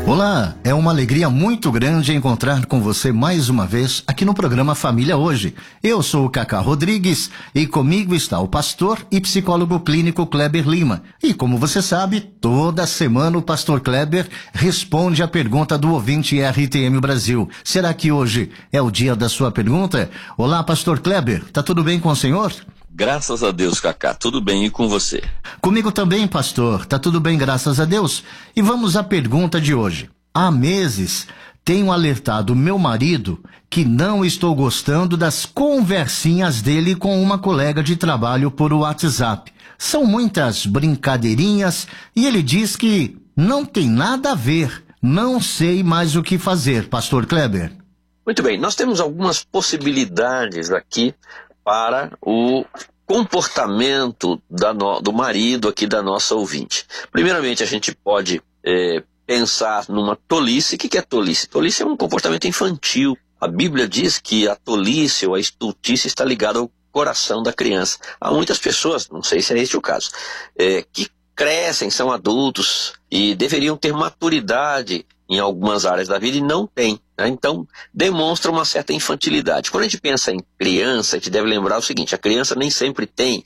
Olá, é uma alegria muito grande encontrar com você mais uma vez aqui no programa Família Hoje. Eu sou o Cacá Rodrigues e comigo está o pastor e psicólogo clínico Kleber Lima. E como você sabe, toda semana o pastor Kleber responde a pergunta do ouvinte RTM Brasil. Será que hoje é o dia da sua pergunta? Olá, pastor Kleber, tá tudo bem com o senhor? Graças a Deus, Cacá, tudo bem, e com você? Comigo também, pastor, tá tudo bem, graças a Deus. E vamos à pergunta de hoje. Há meses tenho alertado meu marido que não estou gostando das conversinhas dele com uma colega de trabalho por WhatsApp. São muitas brincadeirinhas e ele diz que não tem nada a ver. Não sei mais o que fazer, pastor Kleber. Muito bem, nós temos algumas possibilidades aqui para o comportamento do marido aqui da nossa ouvinte. Primeiramente, a gente pode pensar numa tolice. O que é tolice? Tolice é um comportamento infantil. A Bíblia diz que a tolice ou a estultice está ligada ao coração da criança. Há muitas pessoas, não sei se é este o caso, que crescem, são adultos e deveriam ter maturidade em algumas áreas da vida e não têm, né? Então, demonstra uma certa infantilidade. Quando a gente pensa em criança, a gente deve lembrar o seguinte: a criança nem sempre tem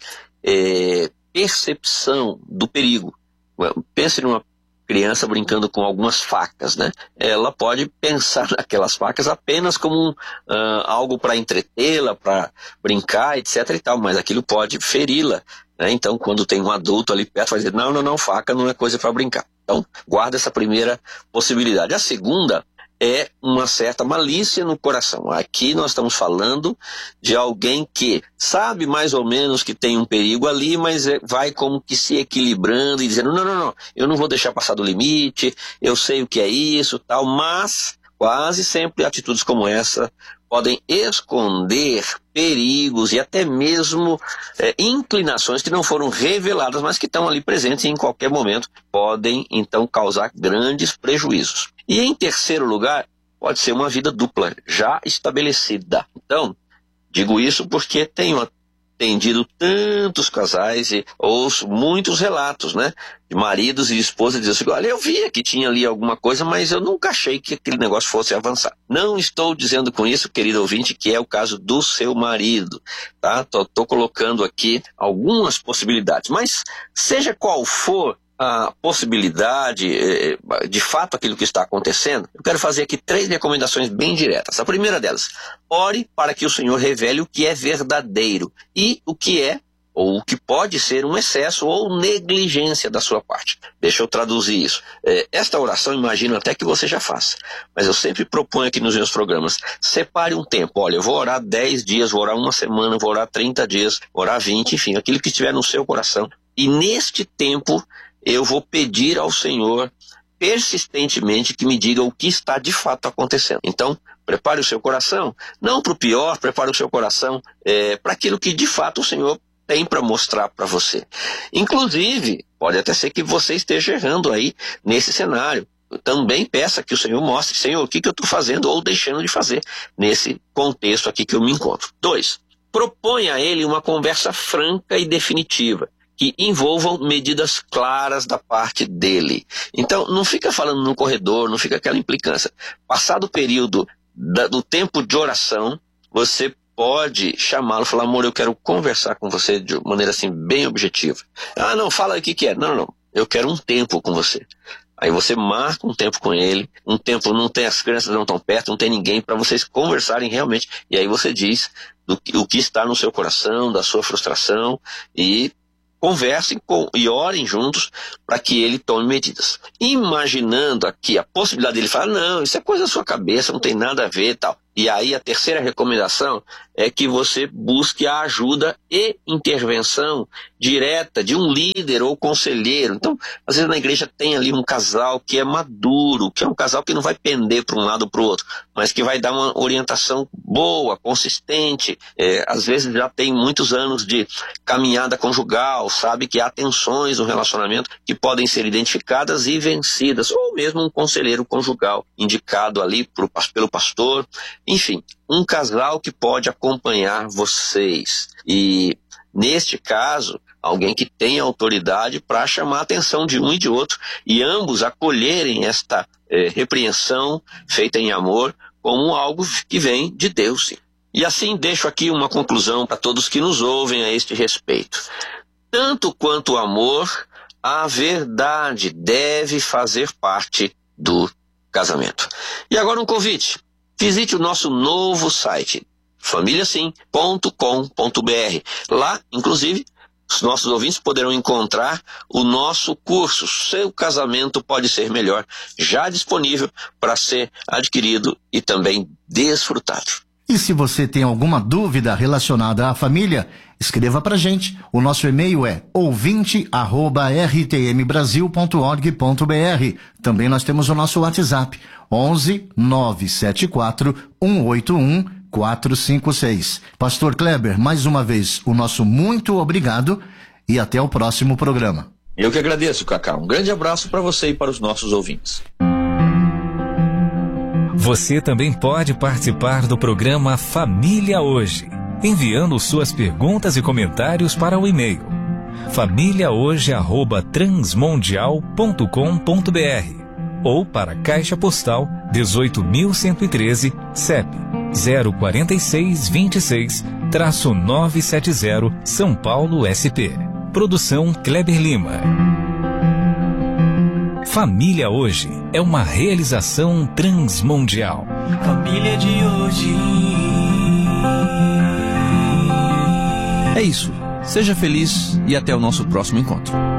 percepção do perigo. Pense numa criança brincando com algumas facas, né? Ela pode pensar naquelas facas apenas como algo para entretê-la, para brincar, etc. e tal, mas aquilo pode feri-la, né? Então, quando tem um adulto ali perto, vai dizer, não, faca não é coisa para brincar. Então, guarda essa primeira possibilidade. A segunda é uma certa malícia no coração. Aqui nós estamos falando de alguém que sabe mais ou menos que tem um perigo ali, mas vai como que se equilibrando e dizendo, não, eu não vou deixar passar do limite, eu sei o que é isso, tal, mas quase sempre atitudes como essa podem esconder perigos e até mesmo inclinações que não foram reveladas, mas que estão ali presentes e em qualquer momento podem então causar grandes prejuízos. E em terceiro lugar, pode ser uma vida dupla, já estabelecida. Então, digo isso porque tenho atendido tantos casais e ouço muitos relatos, né, de maridos e esposas dizendo assim, olha, eu via que tinha ali alguma coisa, mas eu nunca achei que aquele negócio fosse avançar. Não estou dizendo com isso, querido ouvinte, que é o caso do seu marido, tá? Tô colocando aqui algumas possibilidades, mas seja qual for a possibilidade, de fato aquilo que está acontecendo, eu quero fazer aqui 3 recomendações bem diretas. A primeira delas, ore para que o Senhor revele o que é verdadeiro e o que é, ou o que pode ser um excesso ou negligência da sua parte. Deixa eu traduzir isso. Esta oração, imagino até que você já faça, mas eu sempre proponho aqui nos meus programas, separe um tempo. Olha, eu vou orar 10 dias, vou orar uma semana, vou orar 30 dias, vou orar 20, enfim, aquilo que estiver no seu coração. E neste tempo, eu vou pedir ao Senhor persistentemente que me diga o que está de fato acontecendo. Então, prepare o seu coração, não para o pior, prepare o seu coração para aquilo que de fato o Senhor tem para mostrar para você. Inclusive, pode até ser que você esteja errando aí nesse cenário. Também peça que o Senhor mostre, Senhor, o que eu estou fazendo ou deixando de fazer nesse contexto aqui que eu me encontro. 2, proponha a ele uma conversa franca e definitiva, que envolvam medidas claras da parte dele. Então, não fica falando no corredor, não fica aquela implicância. Passado o período do tempo de oração, você pode chamá-lo e falar, amor, eu quero conversar com você de maneira assim, bem objetiva. Ah, não, fala aí o que é. Não, eu quero um tempo com você. Aí você marca um tempo com ele, um tempo não tem, as crianças não estão perto, não tem ninguém para vocês conversarem realmente. E aí você diz o que está no seu coração, da sua frustração, e conversem e orem juntos para que ele tome medidas. Imaginando aqui a possibilidade dele falar, não, isso é coisa da sua cabeça, não tem nada a ver e tal. E aí a terceira recomendação é que você busque a ajuda e intervenção direta de um líder ou conselheiro. Então, às vezes na igreja tem ali um casal que é maduro, que é um casal que não vai pender para um lado ou para o outro, mas que vai dar uma orientação boa, consistente. Às vezes já tem muitos anos de caminhada conjugal, sabe que há tensões no relacionamento que podem ser identificadas e vencidas, ou mesmo um conselheiro conjugal indicado ali pelo pastor. Enfim, um casal que pode acompanhar vocês. E neste caso, alguém que tem autoridade para chamar a atenção de um e de outro, e ambos acolherem esta repreensão feita em amor como algo que vem de Deus. Sim. E assim deixo aqui uma conclusão para todos que nos ouvem a este respeito. Tanto quanto o amor, a verdade deve fazer parte do casamento. E agora um convite. Visite o nosso novo site, familiasim.com.br. Lá, inclusive, os nossos ouvintes poderão encontrar o nosso curso Seu Casamento Pode Ser Melhor, já disponível para ser adquirido e também desfrutado. E se você tem alguma dúvida relacionada à família, escreva pra gente. O nosso e-mail é ouvinte@rtmbrasil.org.br. Também nós temos o nosso WhatsApp, 11 974 181 456. Pastor Kleber, mais uma vez, o nosso muito obrigado e até o próximo programa. Eu que agradeço, Cacá. Um grande abraço para você e para os nossos ouvintes. Você também pode participar do programa Família Hoje, enviando suas perguntas e comentários para o e-mail familiahoje@transmundial.com.br ou para a Caixa Postal 18.113, CEP 04626-970, São Paulo, SP. Produção Kleber Lima. Família Hoje é uma realização transmundial. Família de hoje. É isso. Seja feliz e até o nosso próximo encontro.